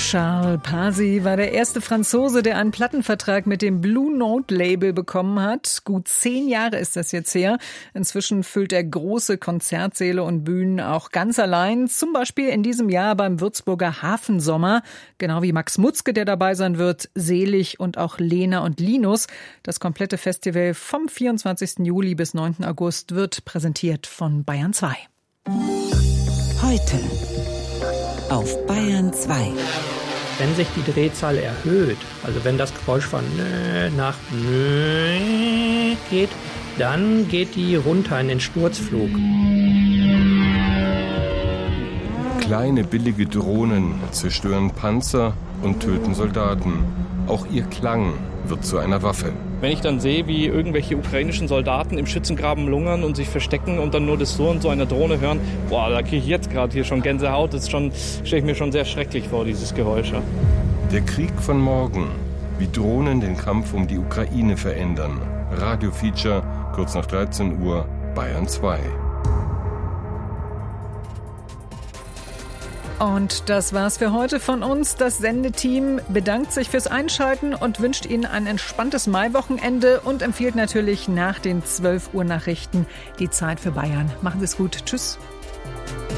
Charles Pasi war der erste Franzose, der einen Plattenvertrag mit dem Blue Note Label bekommen hat. Gut 10 Jahre ist das jetzt her. Inzwischen füllt er große Konzertsäle und Bühnen auch ganz allein. Zum Beispiel in diesem Jahr beim Würzburger Hafensommer. Genau wie Max Mutzke, der dabei sein wird, Selig und auch Lena und Linus. Das komplette Festival vom 24. Juli bis 9. August wird präsentiert von Bayern 2. Heute auf Bayern 2. Wenn sich die Drehzahl erhöht, also wenn das Geräusch von nach geht, dann geht die runter in den Sturzflug. Kleine billige Drohnen zerstören Panzer und töten Soldaten. Auch ihr Klang wird zu einer Waffe. Wenn ich dann sehe, wie irgendwelche ukrainischen Soldaten im Schützengraben lungern und sich verstecken und dann nur das Surren so einer Drohne hören, da kriege ich jetzt gerade hier schon Gänsehaut. Das stelle ich mir schon sehr schrecklich vor, dieses Geräusch. Ja. Der Krieg von morgen. Wie Drohnen den Kampf um die Ukraine verändern. Radio-Feature, kurz nach 13 Uhr, Bayern 2. Und das war's für heute von uns. Das Sendeteam bedankt sich fürs Einschalten und wünscht Ihnen ein entspanntes Maiwochenende und empfiehlt natürlich nach den 12 Uhr Nachrichten die Zeit für Bayern. Machen Sie es gut. Tschüss.